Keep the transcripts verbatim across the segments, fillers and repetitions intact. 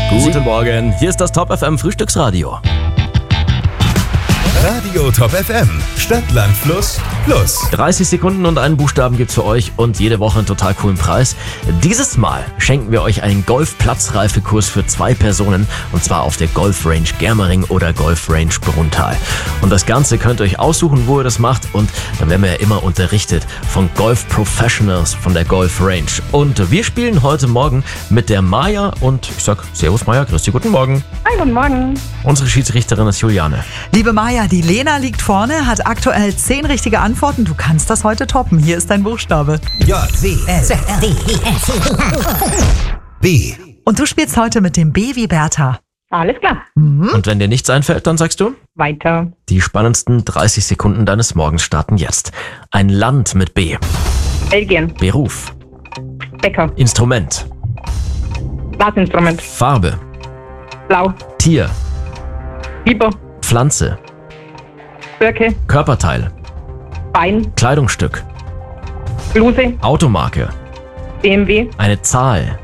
Guten Morgen, hier ist das Top F M Frühstücksradio. Radio Top F M, Stadt, Land, Fluss, Plus. dreißig Sekunden und einen Buchstaben gibt's für euch und jede Woche einen total coolen Preis. Dieses Mal schenken wir euch einen Golf-Platzreifekurs für zwei Personen und zwar auf der Golf Range Germering oder Golf Range Bruntal. Und das Ganze könnt ihr euch aussuchen, wo ihr das macht und dann werden wir ja immer unterrichtet von Golf Professionals von der Golf Range. Und wir spielen heute Morgen mit der Maja und ich sag Servus Maja, grüß dich, guten Morgen. Hi, guten Morgen. Unsere Schiedsrichterin ist Juliane. Liebe Maja, die Lena liegt vorne, hat aktuell zehn richtige Antworten. Du kannst das heute toppen. Hier ist dein Buchstabe. J, W, S, D, B. Und du spielst heute mit dem B wie Bertha. Alles klar. Und wenn dir nichts einfällt, dann sagst du? Weiter. Die spannendsten dreißig Sekunden deines Morgens starten jetzt. Ein Land mit B. Belgien. Beruf. Bäcker. Instrument. Blasinstrument. Farbe. Blau. Tier. Biber. Pflanze. Birke. Körperteil. Bein. Kleidungsstück. Bluse. Automarke. B M W. Eine Zahl.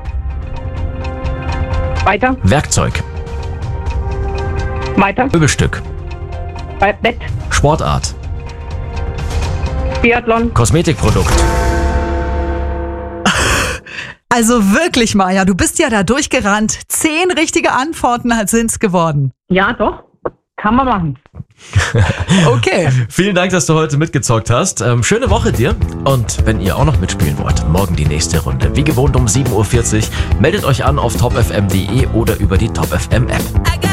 Weiter. Werkzeug. Weiter. Möbelstück. Be- Bett. Sportart. Biathlon. Kosmetikprodukt. Also wirklich, Maja, du bist ja da durchgerannt. Zehn richtige Antworten sind's geworden. Ja, doch. Kann man machen. Okay. Vielen Dank, dass du heute mitgezockt hast. Ähm, schöne Woche dir. Und wenn ihr auch noch mitspielen wollt, morgen die nächste Runde. Wie gewohnt um sieben Uhr vierzig. Meldet euch an auf top f m punkt d e oder über die Top F M App.